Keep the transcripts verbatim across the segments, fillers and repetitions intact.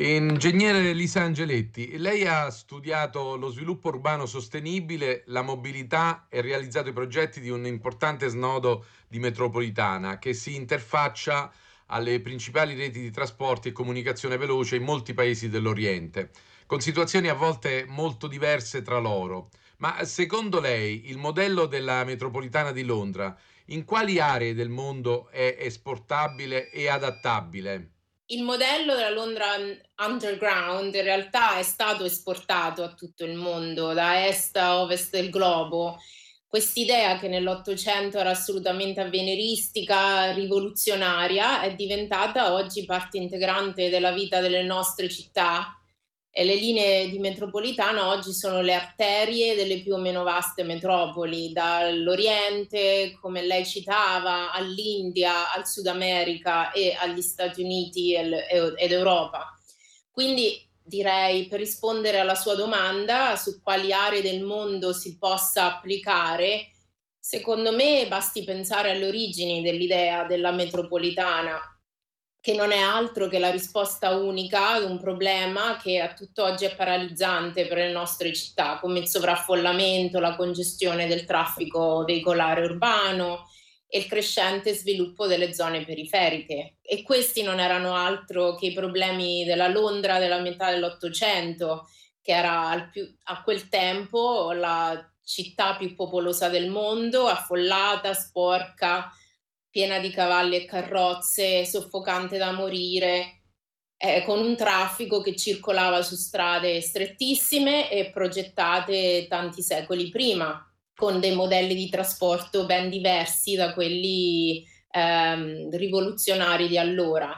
Ingegnere Lisa Angeletti, lei ha studiato lo sviluppo urbano sostenibile, la mobilità e realizzato i progetti di un importante snodo di metropolitana che si interfaccia alle principali reti di trasporti e comunicazione veloce in molti paesi dell'Oriente, con situazioni a volte molto diverse tra loro. Ma secondo lei il modello della metropolitana di Londra in quali aree del mondo è esportabile e adattabile? Il modello della Londra un Underground in realtà è stato esportato a tutto il mondo, da est a ovest del globo. Quest'idea che nell'Ottocento era assolutamente avveniristica, rivoluzionaria, è diventata oggi parte integrante della vita delle nostre città e le linee di metropolitana oggi sono le arterie delle più o meno vaste metropoli, dall'Oriente, come lei citava, all'India, al Sud America e agli Stati Uniti e l- e- ed Europa. Quindi direi, per rispondere alla sua domanda su quali aree del mondo si possa applicare, secondo me basti pensare alle origini dell'idea della metropolitana, che non è altro che la risposta unica ad un problema che a tutt'oggi è paralizzante per le nostre città, come il sovraffollamento, la congestione del traffico veicolare urbano e il crescente sviluppo delle zone periferiche. E questi non erano altro che i problemi della Londra della metà dell'Ottocento, che era al più, a quel tempo la città più popolosa del mondo, affollata, sporca, piena di cavalli e carrozze, soffocante da morire, eh, con un traffico che circolava su strade strettissime e progettate tanti secoli prima, con dei modelli di trasporto ben diversi da quelli ehm, rivoluzionari di allora.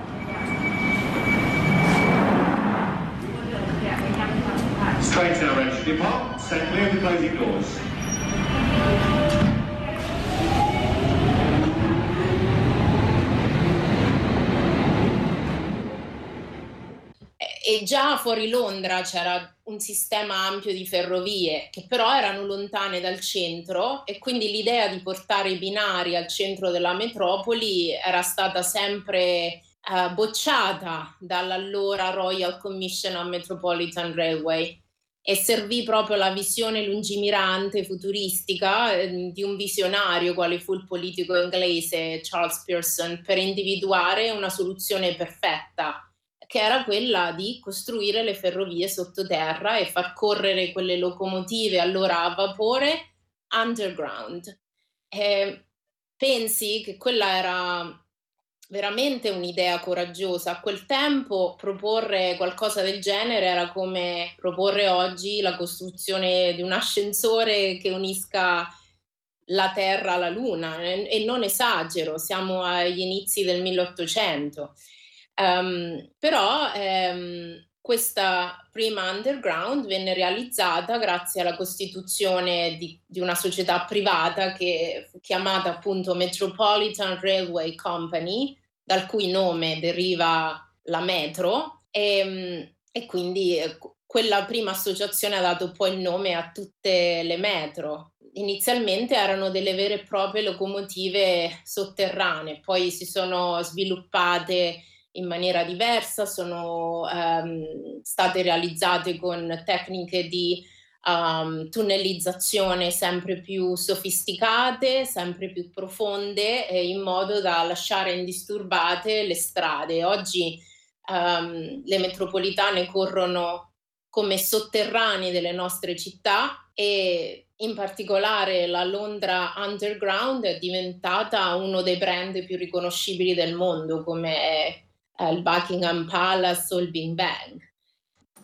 Straight now, ready to depart. Set clear of the closing doors. E già fuori Londra c'era un sistema ampio di ferrovie che però erano lontane dal centro, e quindi l'idea di portare i binari al centro della metropoli era stata sempre eh, bocciata dall'allora Royal Commission on Metropolitan Railway, e servì proprio la visione lungimirante, futuristica, eh, di un visionario quale fu il politico inglese Charles Pearson, per individuare una soluzione perfetta, che era quella di costruire le ferrovie sottoterra e far correre quelle locomotive allora a vapore underground. Eh, pensi che quella era veramente un'idea coraggiosa. A quel tempo proporre qualcosa del genere era come proporre oggi la costruzione di un ascensore che unisca la Terra alla Luna, e, e non esagero, siamo agli inizi del milleottocento. Um, però ehm, questa prima underground venne realizzata grazie alla costituzione di, di una società privata che fu chiamata appunto Metropolitan Railway Company, dal cui nome deriva la metro, e, e quindi eh, quella prima associazione ha dato poi il nome a tutte le metro. Inizialmente erano delle vere e proprie locomotive sotterranee, poi si sono sviluppate in maniera diversa, sono ehm, state realizzate con tecniche di um, tunnelizzazione sempre più sofisticate, sempre più profonde, eh, in modo da lasciare indisturbate le strade. Oggi um, le metropolitane corrono come sotterranei delle nostre città, e in particolare la Londra Underground è diventata uno dei brand più riconoscibili del mondo, come è eh, il Buckingham Palace o il Big Bang.